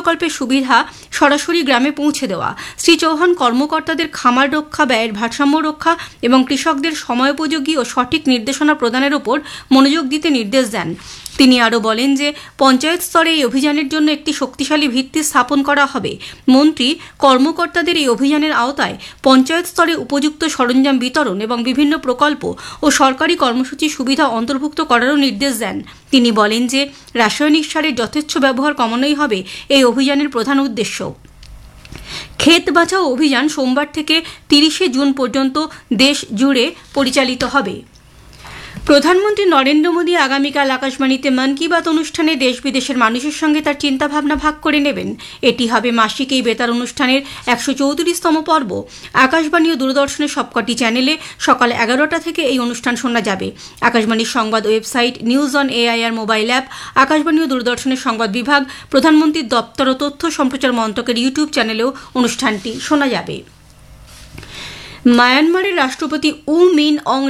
প্রকল্পের সুবিধা সরাসরি গ্রামে পৌঁছে দেওয়া। শ্রী চৌহান কর্মকর্তাদের খামার রক্ষা, ব্যয়ের ভারসাম্য রক্ষা এবং কৃষকদের সময়োপযোগী ও সঠিক নির্দেশনা প্রদানের উপর মনোযোগ দিতে নির্দেশ দেন। তিনি আরও বলেন যে পঞ্চায়েত স্তরে এই অভিযানের জন্য একটি শক্তিশালী ভিত্তি স্থাপন করা হবে। মন্ত্রী কর্মকর্তাদের এই অভিযানের আওতায় পঞ্চায়েত স্তরে উপযুক্ত সরঞ্জাম বিতরণ এবং বিভিন্ন প্রকল্প ও সরকারি কর্মসূচির সুবিধা অন্তর্ভুক্ত করারও নির্দেশ দেন। তিনি বলেন যে রাসায়নিক সারের যথেচ্ছ ব্যবহার কমানোই হবে এই অভিযানের প্রধান উদ্দেশ্য। ক্ষেত বাঁচাও অভিযান সোমবার থেকে 30শে জুন পর্যন্ত দেশ জুড়ে পরিচালিত হবে। প্রধানমন্ত্রী নরেন্দ্র মোদী আগামীকাল আকাশবাণীতে মন কি বাত অনুষ্ঠানে দেশ বিদেশের মানুষের সঙ্গে তার চিন্তাভাবনা ভাগ করে নেবেন। এটি হবে মাসিক এই বেতার অনুষ্ঠানের 134তম পর্ব। আকাশবাণী ও দূরদর্শনের সবকটি চ্যানেলে সকাল 11টা থেকে এই অনুষ্ঠান শোনা যাবে। আকাশবাণীর সংবাদ website, news on AIR mobile app, Akashvani ও দূরদর্শনের সংবাদ বিভাগ, প্রধানমন্ত্রীর দপ্তর ও তথ্য সম্প্রচার মন্ত্রকের ইউটিউব চ্যানেলেও অনুষ্ঠানটি শোনা যাবে। মায়ানমারের রাষ্ট্রপতি উ মিন অং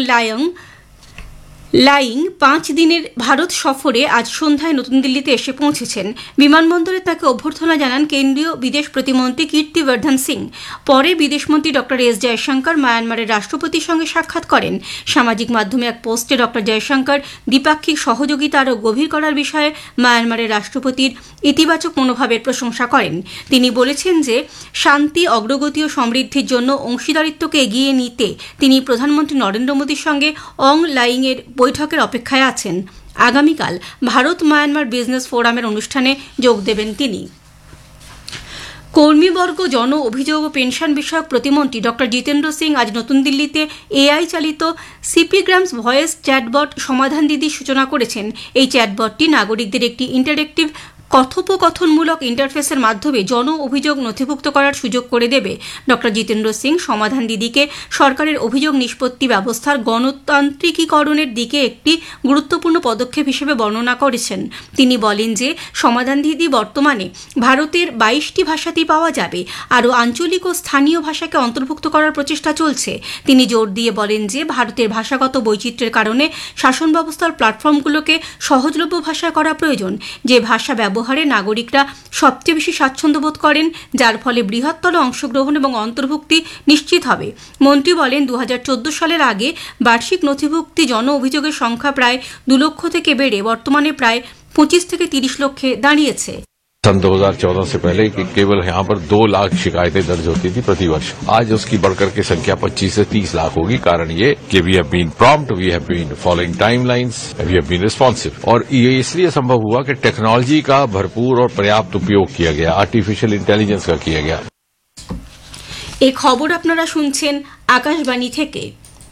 লাইং 5 দিনের ভারত সফরে আজ সন্ধ্যায় নতুন দিল্লিতে এসে পৌঁছেছেন। বিমানবন্দরে তাকে অভ্যর্থনা জানান কেন্দ্রীয় বিদেশ প্রতিমন্ত্রী কীর্তিবর্ধন সিং। পরে বিদেশমন্ত্রী ডক্টর এস জয়শঙ্কর মায়ানমারের রাষ্ট্রপতির সঙ্গে সাক্ষাৎ করেন। সামাজিক মাধ্যমে এক পোস্টে ডক্টর জয়শঙ্কর দ্বিপাক্ষিক সহযোগিতা আরও গভীর করার বিষয়ে মায়ানমারের রাষ্ট্রপতির ইতিবাচক মনোভাবের প্রশংসা করেন। তিনি বলেছেন যে শান্তি, অগ্রগতি ও সমৃদ্ধির জন্য অংশীদারিত্বকে এগিয়ে নিতে তিনি প্রধানমন্ত্রী নরেন্দ্র মোদীর সঙ্গে অং লাইংয়ের বৈঠকের অপেক্ষায় আছেন। আগামীকাল ভারত মায়ানমার বিজনেস ফোরামের অনুষ্ঠানে যোগ দেবেন তিনি। কর্মীবর্গ, জন অভিযোগ ও পেনশন বিষয়ক প্রতিমন্ত্রী ডক্টর জিতেন্দ্র সিং আজ নতুন দিল্লিতে এআই চালিত সিপিগ্রামস ভয়েস চ্যাটবট সমাধান দিদির সূচনা করেছেন। এই চ্যাটবটটি নাগরিকদের একটি ইন্টারেক্টিভ কথোপকথনমূলক ইন্টারফেসের মাধ্যমে জন অভিযোগ নথিভুক্ত করার সুযোগ করে দেবে। ডক্টর জিতেন্দ্র সিং সমাধান দিদিকে সরকারের অভিযোগ নিষ্পত্তি ব্যবস্থার গণতান্ত্রিকীকরণের দিকে একটি গুরুত্বপূর্ণ পদক্ষেপ হিসেবে বর্ণনা করেছেন। তিনি বলেন যে সমাধান দিদি বর্তমানে ভারতের 22টি ভাষাতেই পাওয়া যাবে। আরও আঞ্চলিক ও স্থানীয় ভাষাকে অন্তর্ভুক্ত করার প্রচেষ্টা চলছে। তিনি জোর দিয়ে বলেন যে ভারতের ভাষাগত বৈচিত্র্যের কারণে শাসন ব্যবস্থার প্ল্যাটফর্মগুলোকে সহজলভ্য ভাষায় করা প্রয়োজন, যে ভাষা ব্যবহারে নাগরিকরা সবচেয়ে বেশি স্বাচ্ছন্দ্য বোধ করেন, যার ফলে বৃহত্তর অংশগ্রহণ এবং অন্তর্ভুক্তি নিশ্চিত হবে। মন্ত্রী বলেন 2014 সালের আগে বার্ষিক নথিভুক্তি জন অভিযোগের সংখ্যা প্রায় 2 লক্ষ থেকে বেড়ে বর্তমানে প্রায় 25 থেকে 30 লক্ষে দাঁড়িয়েছে। सन 2014 से पहले कि केवल यहाँ पर 2 लाख शिकायतें दर्ज होती थी प्रति वर्ष। आज उसकी बढ़कर के संख्या 25 से 30 लाख होगी। कारण ये कि we have been prompt, we have been following timelines, we have been responsive. और ये इसलिए संभव हुआ कि टेक्नोलॉजी का भरपूर और पर्याप्त उपयोग किया गया, आर्टिफिशियल इंटेलिजेंस का किया गया। এই খবর আপনারা শুনছেন আকাশবাণী থেকে।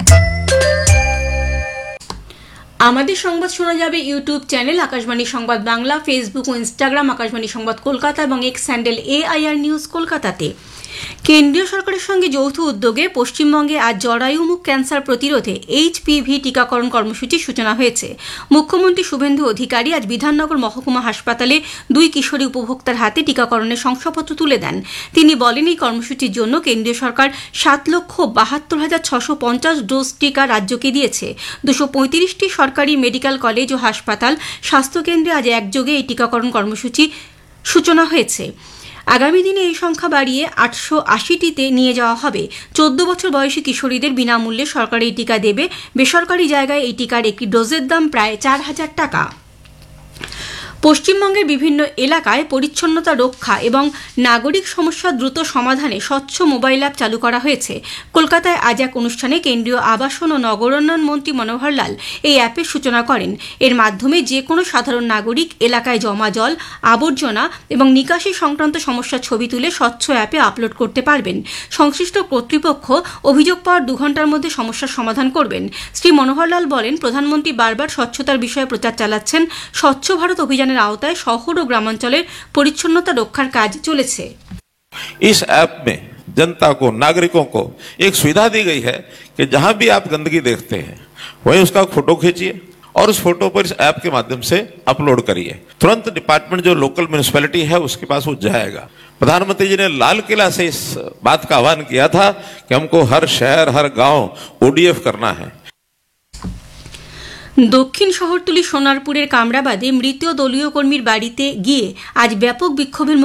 আমাদের সংবাদ শোনা যাবে ইউটিউব চ্যানেল আকাশবাণী সংবাদ বাংলা, ফেসবুক ও ইনস্টাগ্রাম আকাশবাণী সংবাদ কলকাতা এবং এক্স হ্যান্ডেল এআইআর নিউজ কলকাতাতে। কেন্দ্রীয় সরকারের সঙ্গে যৌথ উদ্যোগে পশ্চিমবঙ্গে আজ জরায়ুমুখ ক্যান্সার প্রতিরোধে HPV টিকাকরণ কর্মসূচির সূচনা হয়েছে। মুখ্যমন্ত্রী শুভেন্দু অধিকারী আজ বিধাননগর মহকুমা হাসপাতালে 2 কিশোরী উপভোক্তার হাতে টিকাকরণের শংসাপত্র তুলে দেন। তিনি বলেন এই কর্মসূচির জন্য কেন্দ্রীয় সরকার 7,72,650 ডোজ টিকা রাজ্যকে দিয়েছে। 235টি সরকারি মেডিকেল কলেজ ও হাসপাতাল, স্বাস্থ্যকেন্দ্রে আজ একযোগে এই টিকাকরণ কর্মসূচি সূচনা হয়েছে। আগামী দিনে এই সংখ্যা বাড়িয়ে 880টিতে নিয়ে যাওয়া হবে। 14 বছর বয়সী কিশোরীদের বিনামূল্যে সরকার এই টিকা দেবে। বেসরকারি জায়গায় এই টিকার একটি ডোজের দাম প্রায় 4000 টাকা। পশ্চিমবঙ্গের বিভিন্ন এলাকায় পরিচ্ছন্নতা রক্ষা এবং নাগরিক সমস্যা দ্রুত সমাধানে স্বচ্ছ মোবাইল অ্যাপ চালু করা হয়েছে। কলকাতায় আজ এক অনুষ্ঠানে কেন্দ্রীয় আবাসন ও নগরোন্নয়ন মন্ত্রী মনোহর লাল এই অ্যাপের সূচনা করেন। এর মাধ্যমে যে কোনো সাধারণ নাগরিক এলাকায় জমা জল, আবর্জনা এবং নিকাশি সংক্রান্ত সমস্যার ছবি তুলে স্বচ্ছ অ্যাপে আপলোড করতে পারবেন। সংশ্লিষ্ট কর্তৃপক্ষ অভিযোগ পাওয়ার 2 ঘণ্টার মধ্যে সমস্যার সমাধান করবেন। শ্রী মনোহর লাল বলেন প্রধানমন্ত্রী বারবার স্বচ্ছতার বিষয়ে প্রচার চালাচ্ছেন। স্বচ্ছ ভারত অভিযানের আওতায় শহর ও গ্রামাঞ্চলের পরিচ্ছন্নতা রক্ষার কাজ চলেছে। इस ऐप में जनता को, नागरिकों को एक सुविधा दी गई है कि जहां भी आप गंदगी देखते हैं वहीं उसका फोटो खींचिए और उस फोटो पर इस ऐप के माध्यम से अपलोड करिए। तुरंत डिपार्टमेंट जो लोकल म्युनिसिपैलिटी है उसके पास वो जाएगा। प्रधानमंत्री जी ने लाल किला से इस बात का आह्वान किया था कि हमको हर शहर, हर गांव ODF करना है। দক্ষিণ শহরতলি সোনারপুরের কামরাবাদে মৃত দলীয় কর্মীর বাড়িতে গিয়ে আজ ব্যাপক বিক্ষোভের